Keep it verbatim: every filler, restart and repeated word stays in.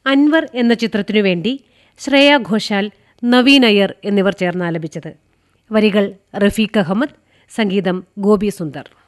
അൻവർ എന്ന ചിത്രത്തിനു വേണ്ടി ശ്രേയ ഘോഷാൽ, നവീൻ അയ്യർ എന്നിവർ ചേർന്ന് ആലപിച്ചത്. വരികൾ റഫീഖ് അഹമ്മദ്, സംഗീതം ഗോപി സുന്ദർ.